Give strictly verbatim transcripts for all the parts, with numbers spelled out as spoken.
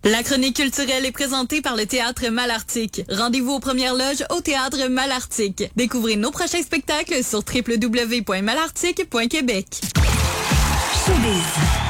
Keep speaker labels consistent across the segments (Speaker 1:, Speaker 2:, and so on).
Speaker 1: La chronique culturelle est présentée par le Théâtre Malartic. Rendez-vous aux premières loges au Théâtre Malartic. Découvrez nos prochains spectacles sur w w w point malartic point québec.
Speaker 2: Showbiz.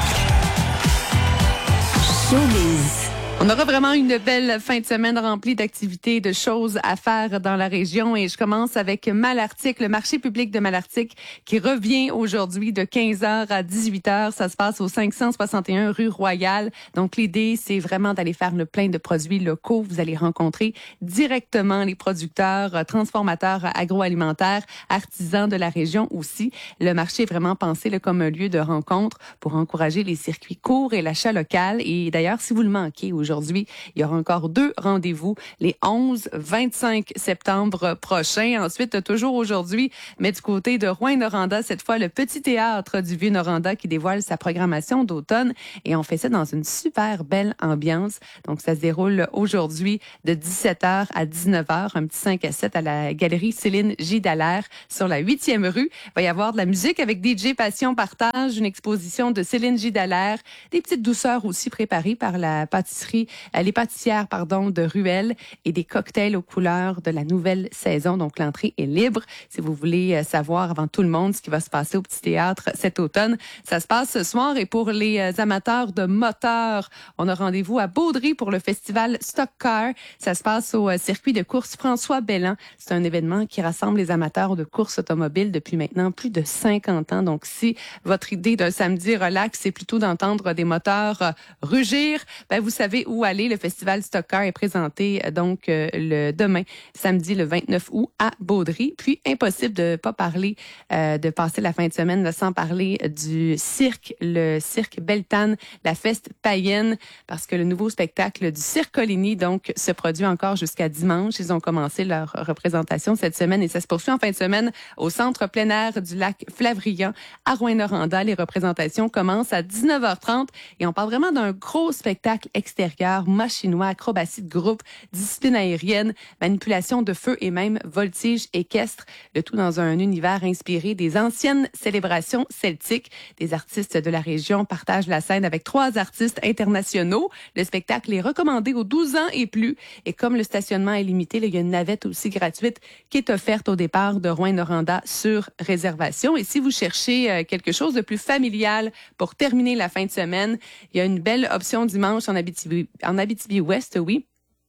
Speaker 2: Showbiz.
Speaker 3: On aura vraiment une belle fin de semaine remplie d'activités, de choses à faire dans la région. Et je commence avec Malartic, le marché public de Malartic, qui revient aujourd'hui de quinze heures à dix-huit heures. Ça se passe au cinq cent soixante et un rue Royale. Donc, l'idée, c'est vraiment d'aller faire le plein de produits locaux. Vous allez rencontrer directement les producteurs, transformateurs agroalimentaires, artisans de la région aussi. Le marché est vraiment pensé là, comme un lieu de rencontre pour encourager les circuits courts et l'achat local. Et d'ailleurs, si vous le manquez aujourd'hui, Aujourd'hui, il y aura encore deux rendez-vous, les onze et vingt-cinq septembre prochains. Ensuite, toujours aujourd'hui, mais du côté de Rouyn-Noranda, cette fois, le Petit Théâtre du Vieux-Noranda qui dévoile sa programmation d'automne. Et on fait ça dans une super belle ambiance. Donc, ça se déroule aujourd'hui de dix-sept heures à dix-neuf heures, un petit cinq à sept à la galerie Céline J. Dallaire sur la huitième rue. Il va y avoir de la musique avec D J Passion Partage, une exposition de Céline J. Dallaire, des petites douceurs aussi préparées par la pâtisserie les pâtissières pardon de Ruelle et des cocktails aux couleurs de la nouvelle saison. Donc, l'entrée est libre. Si vous voulez savoir avant tout le monde ce qui va se passer au Petit Théâtre cet automne, ça se passe ce soir. Et pour les amateurs de moteurs, on a rendez-vous à Baudry pour le festival Stock Car. Ça se passe au circuit de course François Belland. C'est un événement qui rassemble les amateurs de course automobile depuis maintenant plus de cinquante ans. Donc, si votre idée d'un samedi relax, c'est plutôt d'entendre des moteurs rugir, ben vous savez où aller. Le festival Stock Car est présenté donc euh, le demain, samedi le vingt-neuf août à Baudry. Puis impossible de pas parler, euh, de passer la fin de semaine là, sans parler du cirque, le cirque Beltane, la fête païenne, parce que le nouveau spectacle du Cirque Coligny donc se produit encore jusqu'à dimanche. Ils ont commencé leur représentation cette semaine et ça se poursuit en fin de semaine au centre plein air du lac Flavrian à Rouyn-Noranda. Les représentations commencent à dix-neuf heures trente et on parle vraiment d'un gros spectacle extérieur, chinois, acrobatie de groupe, discipline aérienne, manipulation de feu et même voltige équestre. Le tout dans un univers inspiré des anciennes célébrations celtiques. Des artistes de la région partagent la scène avec trois artistes internationaux. Le spectacle est recommandé aux douze ans et plus. Et comme le stationnement est limité, il y a une navette aussi gratuite qui est offerte au départ de Rouyn-Noranda sur réservation. Et si vous cherchez quelque chose de plus familial pour terminer la fin de semaine, il y a une belle option dimanche en Abitibi, en Abitibi-Ouest, oui,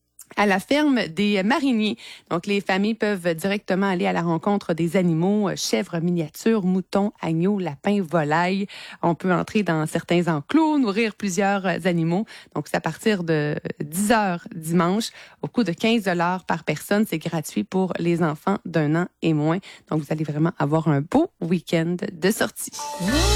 Speaker 3: à la ferme des mariniers. Donc, les familles peuvent directement aller à la rencontre des animaux, chèvres miniatures, moutons, agneaux, lapins, volailles. On peut entrer dans certains enclos, nourrir plusieurs animaux. Donc, c'est à partir de dix heures dimanche, au coût de quinze dollars par personne. C'est gratuit pour les enfants d'un an et moins. Donc, vous allez vraiment avoir un beau week-end de sortie.